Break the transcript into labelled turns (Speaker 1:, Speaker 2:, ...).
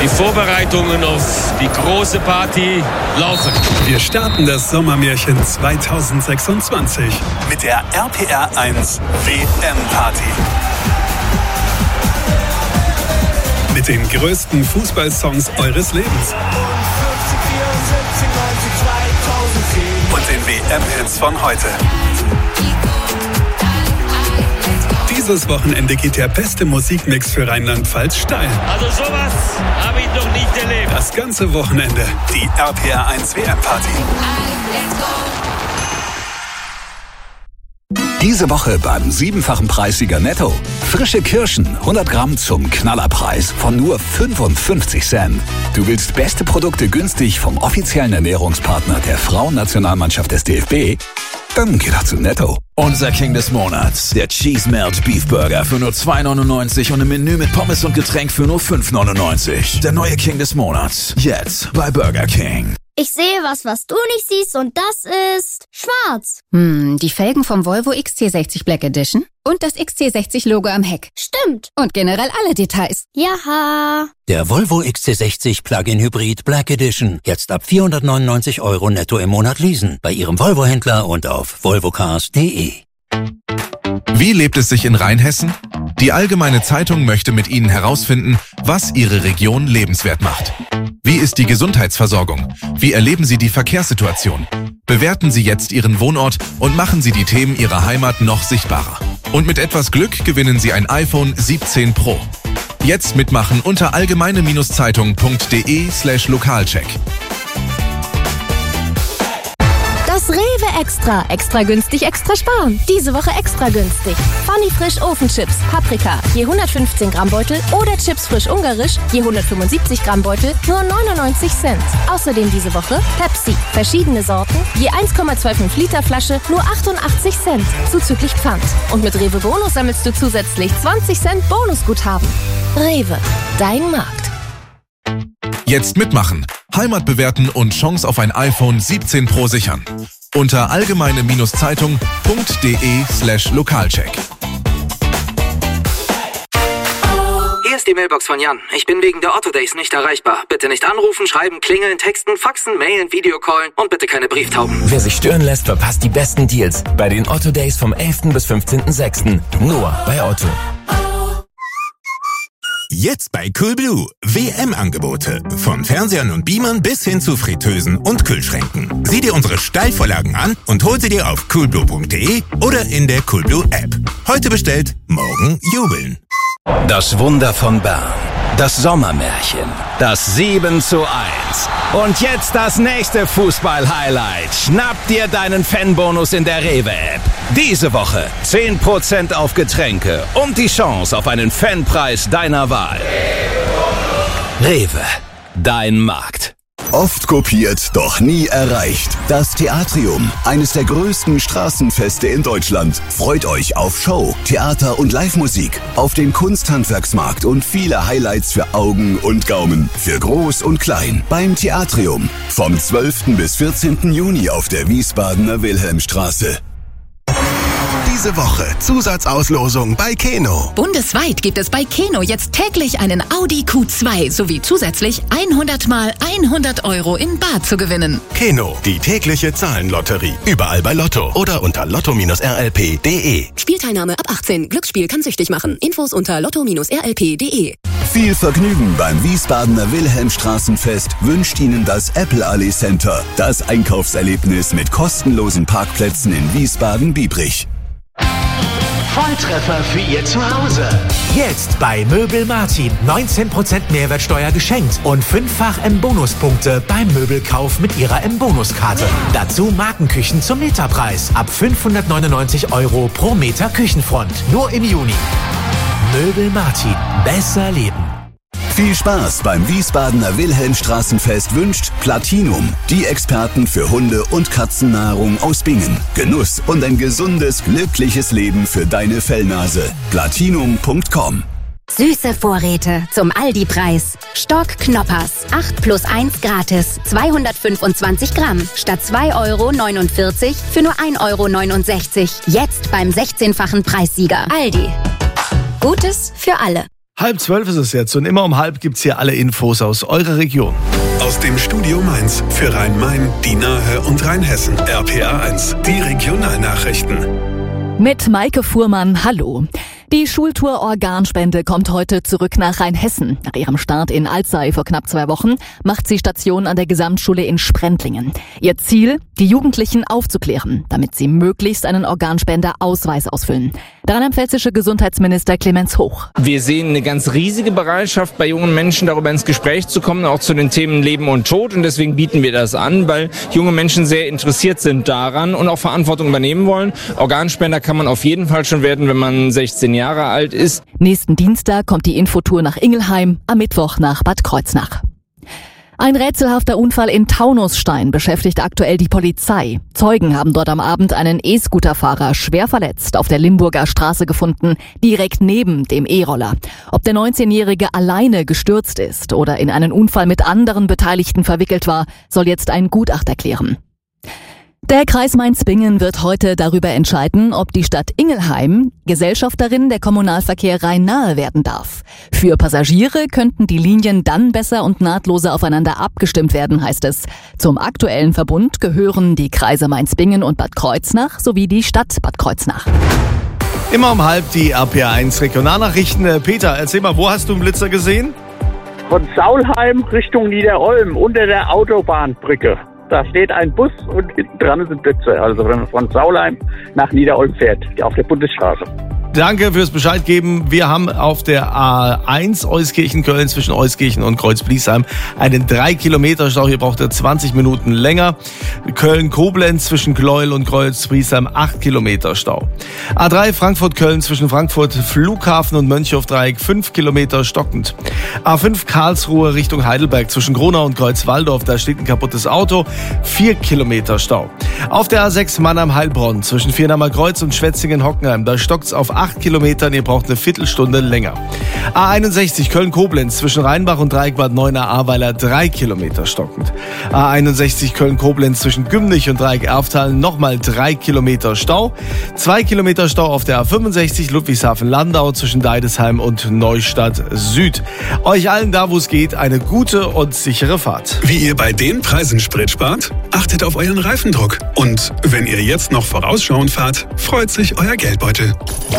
Speaker 1: Die Vorbereitungen auf die große Party laufen.
Speaker 2: Wir starten das Sommermärchen 2026 mit der RPR1 WM-Party. Mit den größten Fußballsongs eures Lebens. Und den WM-Hits von heute. Dieses Wochenende geht der beste Musikmix für Rheinland-Pfalz steil.
Speaker 1: Also sowas habe ich noch nicht erlebt.
Speaker 2: Das ganze Wochenende die RPR1 WM-Party.
Speaker 3: Diese Woche beim 7-fachen Preissieger Netto. Frische Kirschen, 100 Gramm zum Knallerpreis von nur 55 Cent. Du willst beste Produkte günstig vom offiziellen Ernährungspartner der Frauennationalmannschaft des DFB? Dann geh doch zu Netto.
Speaker 4: Unser King des Monats, der Cheese Melt Beef Burger für nur 2,99 und im Menü mit Pommes und Getränk für nur 5,99. Der neue King des Monats, jetzt bei Burger King.
Speaker 5: Ich sehe was du nicht siehst und das ist schwarz.
Speaker 6: Die Felgen vom Volvo XC60 Black Edition und das XC60-Logo am Heck.
Speaker 5: Stimmt.
Speaker 6: Und generell alle Details.
Speaker 5: Jaha.
Speaker 7: Der Volvo XC60 Plug-in Hybrid Black Edition. Jetzt ab 499 € netto im Monat leasen. Bei Ihrem Volvo-Händler und auf volvocars.de.
Speaker 8: Wie lebt es sich in Rheinhessen? Die Allgemeine Zeitung möchte mit Ihnen herausfinden, was Ihre Region lebenswert macht. Wie ist die Gesundheitsversorgung? Wie erleben Sie die Verkehrssituation? Bewerten Sie jetzt Ihren Wohnort und machen Sie die Themen Ihrer Heimat noch sichtbarer. Und mit etwas Glück gewinnen Sie ein iPhone 17 Pro. Jetzt mitmachen unter allgemeine-zeitung.de/Lokalcheck.
Speaker 9: Das Rewe Extra. Extra günstig, extra sparen. Diese Woche extra günstig. Funny Frisch Ofenchips, Paprika, je 115 Gramm Beutel oder Chips frisch ungarisch, je 175 Gramm Beutel, nur 99 Cent. Außerdem diese Woche Pepsi, verschiedene Sorten, je 1,25 Liter Flasche, nur 88 Cent, zuzüglich Pfand. Und mit Rewe Bonus sammelst du zusätzlich 20 Cent Bonusguthaben. Rewe, dein Markt.
Speaker 8: Jetzt mitmachen, Heimat bewerten und Chance auf ein iPhone 17 Pro sichern. Unter allgemeine-zeitung.de/Lokalcheck.
Speaker 10: Hier ist die Mailbox von Jan. Ich bin wegen der Otto Days nicht erreichbar. Bitte nicht anrufen, schreiben, klingeln, texten, faxen, mailen, Videocallen und bitte keine Brieftauben.
Speaker 11: Wer sich stören lässt, verpasst die besten Deals bei den Otto Days vom 11. bis 15.06. Nur bei Otto.
Speaker 12: Jetzt bei Coolblue. WM-Angebote. Von Fernsehern und Beamern bis hin zu Fritteusen und Kühlschränken. Sieh dir unsere Steilvorlagen an und hol sie dir auf coolblue.de oder in der Coolblue App. Heute bestellt, morgen jubeln.
Speaker 4: Das Wunder von Bern. Das Sommermärchen. Das 7:1. Und jetzt das nächste Fußball-Highlight. Schnapp dir deinen Fanbonus in der Rewe-App. Diese Woche 10% auf Getränke und die Chance auf einen Fanpreis deiner Wahl. Rewe, dein Markt.
Speaker 3: Oft kopiert, doch nie erreicht. Das Theatrium, eines der größten Straßenfeste in Deutschland, freut euch auf Show, Theater und Live-Musik, auf den Kunsthandwerksmarkt und viele Highlights für Augen und Gaumen, für Groß und Klein, beim Theatrium. Vom 12. bis 14. Juni auf der Wiesbadener Wilhelmstraße.
Speaker 13: Diese Woche Zusatzauslosung bei Keno.
Speaker 14: Bundesweit gibt es bei Keno jetzt täglich einen Audi Q2 sowie zusätzlich 100 mal 100 € in bar zu gewinnen.
Speaker 13: Keno, die tägliche Zahlenlotterie. Überall bei Lotto oder unter lotto-rlp.de.
Speaker 15: Spielteilnahme ab 18. Glücksspiel kann süchtig machen. Infos unter lotto-rlp.de.
Speaker 3: Viel Vergnügen beim Wiesbadener Wilhelmstraßenfest wünscht Ihnen das Apple Allee Center. Das Einkaufserlebnis mit kostenlosen Parkplätzen in Wiesbaden-Biebrich.
Speaker 16: Volltreffer für Ihr Zuhause. Jetzt bei Möbel Martin 19% Mehrwertsteuer geschenkt und 5-fach M-Bonuspunkte beim Möbelkauf mit Ihrer M-Bonuskarte. Dazu Markenküchen zum Meterpreis ab 599 € pro Meter Küchenfront. Nur im Juni. Möbel Martin. Besser leben.
Speaker 3: Viel Spaß beim Wiesbadener Wilhelmstraßenfest wünscht Platinum, die Experten für Hunde- und Katzennahrung aus Bingen. Genuss und ein gesundes, glückliches Leben für deine Fellnase. Platinum.com.
Speaker 17: Süße Vorräte zum Aldi-Preis. Stock Knoppers, 8+1 gratis, 225 Gramm, statt 2,49 € für nur 1,69 €. Jetzt beim 16-fachen Preissieger. Aldi. Gutes für alle.
Speaker 18: 11:30 ist es jetzt und immer um 11 gibt's hier alle Infos aus eurer Region.
Speaker 2: Aus dem Studio Mainz für Rhein-Main, die Nahe und Rheinhessen. RPA1, die Regionalnachrichten.
Speaker 19: Mit Maike Fuhrmann, hallo. Die Schultour Organspende kommt heute zurück nach Rheinhessen. Nach ihrem Start in Alzey vor knapp 2 Wochen macht sie Station an der Gesamtschule in Sprendlingen. Ihr Ziel, die Jugendlichen aufzuklären, damit sie möglichst einen Organspenderausweis ausfüllen. Der rheinland-pfälzische Gesundheitsminister Clemens Hoch.
Speaker 20: Wir sehen eine ganz riesige Bereitschaft bei jungen Menschen, darüber ins Gespräch zu kommen, auch zu den Themen Leben und Tod. Und deswegen bieten wir das an, weil junge Menschen sehr interessiert sind daran und auch Verantwortung übernehmen wollen. Organspender kann man auf jeden Fall schon werden, wenn man 16 Jahre alt ist.
Speaker 19: Nächsten Dienstag kommt die Infotour nach Ingelheim, am Mittwoch nach Bad Kreuznach. Ein rätselhafter Unfall in Taunusstein beschäftigt aktuell die Polizei. Zeugen haben dort am Abend einen E-Scooter-Fahrer schwer verletzt auf der Limburger Straße gefunden, direkt neben dem E-Roller. Ob der 19-Jährige alleine gestürzt ist oder in einen Unfall mit anderen Beteiligten verwickelt war, soll jetzt ein Gutachter klären. Der Kreis Mainz-Bingen wird heute darüber entscheiden, ob die Stadt Ingelheim Gesellschafterin der Kommunalverkehr Rhein-Nahe werden darf. Für Passagiere könnten die Linien dann besser und nahtloser aufeinander abgestimmt werden, heißt es. Zum aktuellen Verbund gehören die Kreise Mainz-Bingen und Bad Kreuznach sowie die Stadt Bad Kreuznach.
Speaker 18: Immer um 11 die RPA1 Regionalnachrichten. Peter, erzähl mal, wo hast du einen Blitzer gesehen?
Speaker 21: Von Saulheim Richtung Niederolm unter der Autobahnbrücke. Da steht ein Bus und hinten dran sind Blitze. Also wenn man von Saulheim nach Niederolm fährt, auf der Bundesstraße.
Speaker 18: Danke fürs Bescheid geben. Wir haben auf der A1 Euskirchen-Köln zwischen Euskirchen und Kreuz-Bliesheim einen 3-Kilometer-Stau. Hier braucht er 20 Minuten länger. Köln-Koblenz zwischen Gleuel und Kreuz-Bliesheim 8 Kilometer Stau. A3 Frankfurt-Köln zwischen Frankfurt Flughafen und Mönchhofdreieck 5 Kilometer stockend. A5 Karlsruhe Richtung Heidelberg zwischen Gronau und Kreuzwaldorf. Da steht ein kaputtes Auto. 4 Kilometer Stau. Auf der A6 Mannheim-Heilbronn zwischen Viernamer Kreuz und Schwetzingen-Hockenheim. Da stockt's auf 8 Kilometern, ihr braucht eine Viertelstunde länger. A61 Köln-Koblenz zwischen Rheinbach und Dreieckbad Neuenahr-Ahrweiler 3 Kilometer stockend. A61 Köln-Koblenz zwischen Gümnich und Dreieck-Erftal nochmal 3 Kilometer Stau. 2 Kilometer Stau auf der A65 Ludwigshafen-Landau zwischen Deidesheim und Neustadt Süd. Euch allen da, wo es geht, eine gute und sichere Fahrt.
Speaker 2: Wie ihr bei den Preisen Sprit spart? Achtet auf euren Reifendruck. Und wenn ihr jetzt noch vorausschauend fahrt, freut sich euer Geldbeutel.